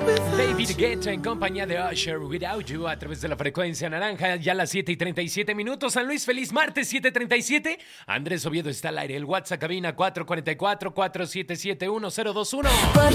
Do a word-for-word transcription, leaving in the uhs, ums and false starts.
David Guetta en compañía de Usher, Without You, a través de la frecuencia naranja, ya a las siete y treinta y siete minutos. San Luis, feliz martes, siete treinta y siete. Andrés Oviedo está al aire. El WhatsApp cabina cuatro cuatro cuatro, cuatro siete siete, uno cero dos uno.